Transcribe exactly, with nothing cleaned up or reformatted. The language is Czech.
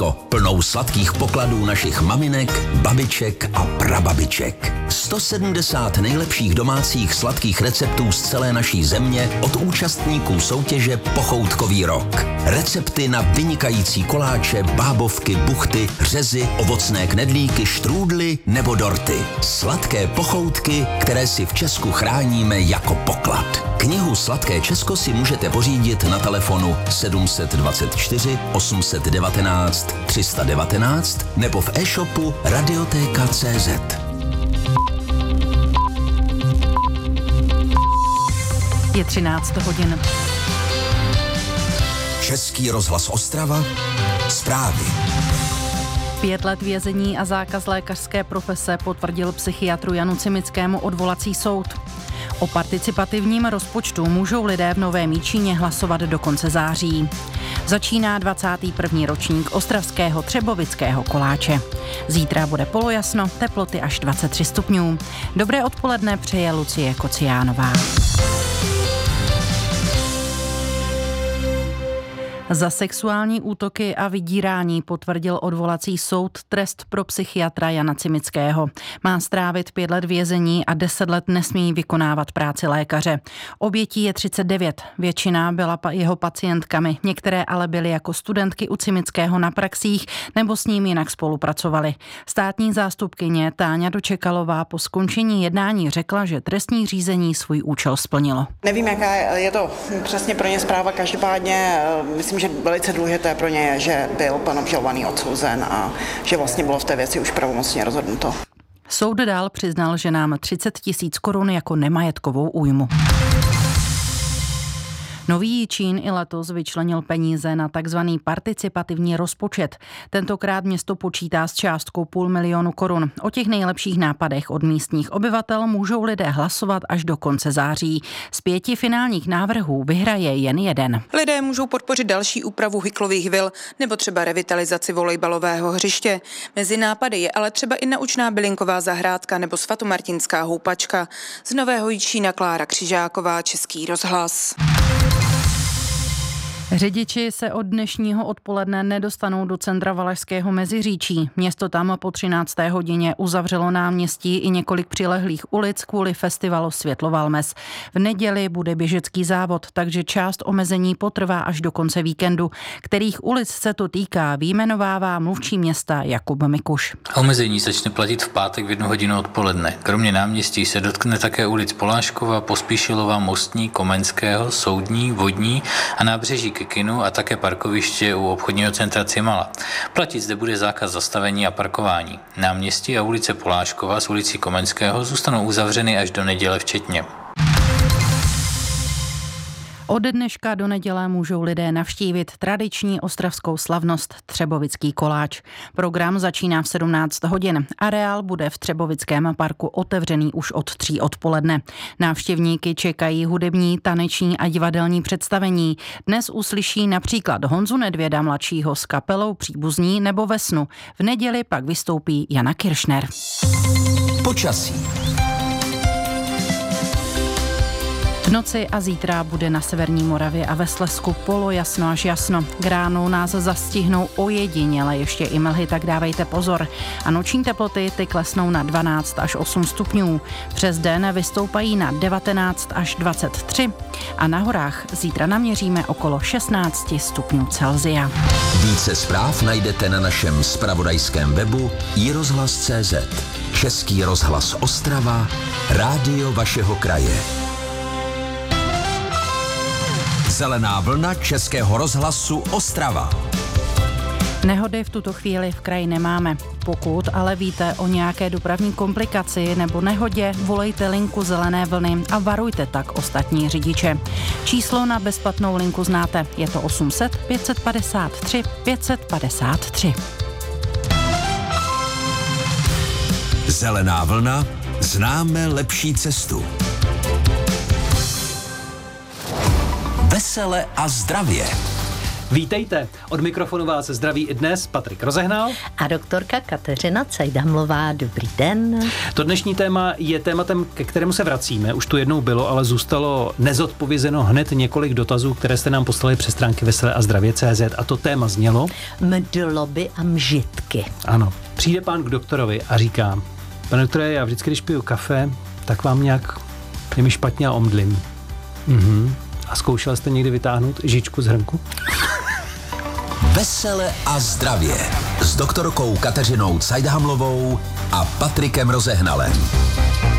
Česko, plnou sladkých pokladů našich maminek, babiček a prababiček. sto sedmdesát nejlepších domácích sladkých receptů z celé naší země od účastníků soutěže Pochoutkový rok. Recepty na vynikající koláče, bábovky, buchty, řezy, ovocné knedlíky, štrůdly nebo dorty. Sladké pochoutky, které si v Česku chráníme jako poklad. Knihu Sladké Česko si můžete pořídit na telefonu sedm dvacet čtyři osm set devatenáct tři sta devatenáct nebo v e-shopu radiotéka tečka cé zet. Je třináct hodin. Český rozhlas Ostrava, zprávy. Pět let vězení a zákaz lékařské profese potvrdil psychiatru Janu Cimickému odvolací soud. O participativním rozpočtu můžou lidé v Novém Jičíně hlasovat do konce září. Začíná dvacátý první ročník ostravského třebovického koláče. Zítra bude polojasno, teploty až dvacet tři stupňů. Dobré odpoledne přeje Lucie Kociánová. Za sexuální útoky a vydírání potvrdil odvolací soud trest pro psychiatra Jana Cimického. Má strávit pět let vězení a deset let nesmí vykonávat práci lékaře. Obětí je třicet devět, většina byla jeho pacientkami, některé ale byly jako studentky u Cimického na praxích nebo s ním jinak spolupracovaly. Státní zástupkyně Táňa Dočekalová po skončení jednání řekla, že trestní řízení svůj účel splnilo. Nevím, jaká je to přesně pro ně zpráva, každopádně myslím, že velice důležité pro ně je, že byl pan obžalovaný odsouzen a že vlastně bylo v té věci už pravomocně rozhodnuto. Soud dál přiznal, že nám třicet tisíc korun jako nemajetkovou újmu. Nový Jičín i letos vyčlenil peníze na takzvaný participativní rozpočet. Tentokrát město počítá s částkou půl milionu korun. O těch nejlepších nápadech od místních obyvatel můžou lidé hlasovat až do konce září. Z pěti finálních návrhů vyhraje jen jeden. Lidé můžou podpořit další úpravu hyklových vil nebo třeba revitalizaci volejbalového hřiště. Mezi nápady je ale třeba i naučná bylinková zahrádka nebo svatomartinská houpačka. Z Nového Jičína Klára Křižáková, Český rozhlas. Řidiči se od dnešního odpoledne nedostanou do centra Valašského Meziříčí. Město tam po třinácté hodině uzavřelo náměstí i několik přilehlých ulic kvůli festivalu Světlo Valmes. V neděli bude běžecký závod, takže část omezení potrvá až do konce víkendu. Kterých ulic se to týká, vyjmenovává mluvčí města Jakub Mikuš. Omezení začne platit v pátek v jednu hodinu odpoledne. Kromě náměstí se dotkne také ulic Poláškova, Pospíšilova, Mostní, Komenského, Soudní, Vodní a nábřeží Kikinu a také parkoviště u obchodního centra Cimala. Platit zde bude zákaz zastavení a parkování. Náměstí a ulice Poláškova s ulicí Komenského zůstanou uzavřeny až do neděle včetně. Od dneška do neděle můžou lidé navštívit tradiční ostravskou slavnost Třebovický koláč. Program začíná v sedmnáct hodin. Areál bude v Třebovickém parku otevřený už od tří odpoledne. Návštěvníky čekají hudební, taneční a divadelní představení. Dnes uslyší například Honzu Nedvěda mladšího s kapelou Příbuzní nebo Ve snu. V neděli pak vystoupí Jana Kiršner. Počasí. V noci a zítra bude na severní Moravě a ve Slezsku polojasno až jasno. K ránu nás zastihnou ojediněle ještě i mlhy, tak dávejte pozor. A noční teploty ty klesnou na dvanáct až osm stupňů. Přes den vystoupají na devatenáct až dvacet tři a na horách zítra naměříme okolo šestnáct stupňů Celsia. Více zpráv najdete na našem zpravodajském webu i rozhlas tečka cé zet. Český rozhlas Ostrava, rádio vašeho kraje. Zelená vlna Českého rozhlasu Ostrava. Nehody v tuto chvíli v kraji nemáme. Pokud ale víte o nějaké dopravní komplikaci nebo nehodě, volejte linku Zelené vlny a varujte tak ostatní řidiče. Číslo na bezplatnou linku znáte. Je to osm set pět padesát tři pět padesát tři. Zelená vlna, známe lepší cestu. Vesele a zdravě. Vítejte. Od mikrofonu vás zdraví i dnes Patrik Rozehnal a doktorka Kateřina Cajdhamlová. Dobrý den. To dnešní téma je tématem, ke kterému se vracíme. Už tu jednou bylo, ale zůstalo nezodpovězeno hned několik dotazů, které jste nám poslali přes stránky veselé a zdravě tečka cé zet, a to téma znělo mdloby a mžitky. Ano. Přijde pán k doktorovi a říká: pane doktore, já vždycky, když piju kafe, tak vám nějak je mi špatně a omdlím. Mhm. A zkoušel jste někdy vytáhnout žičku z hrnku? Vesele a zdravě s doktorkou Kateřinou Cajdhamlovou a Patrikem Rozehnalem.